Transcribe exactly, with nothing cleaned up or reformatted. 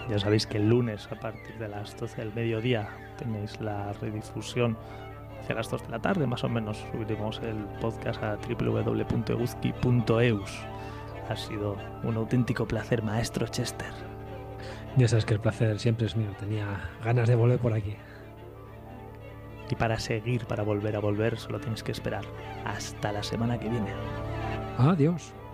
Ya sabéis que el lunes a partir de las doce del mediodía tenéis la redifusión hacia las dos de la tarde, más o menos. Subiremos el podcast a doble u doble u doble u punto eguzki punto eus. Ha sido un auténtico placer, maestro Chester. Ya sabes que el placer siempre es mío. Tenía ganas de volver por aquí. Y para seguir, para volver a volver, solo tienes que esperar hasta la semana que viene. Adiós.